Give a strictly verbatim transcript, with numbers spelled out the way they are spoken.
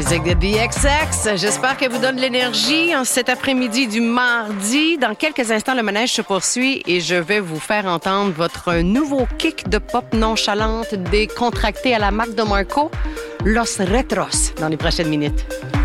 musique de B X X. J'espère qu'elle vous donne de l'énergie en cet après-midi du mardi. Dans quelques instants, le manège se poursuit et je vais vous faire entendre votre nouveau kick de pop nonchalante décontracté à la Mac de Marco, Los Retros, dans les prochaines minutes.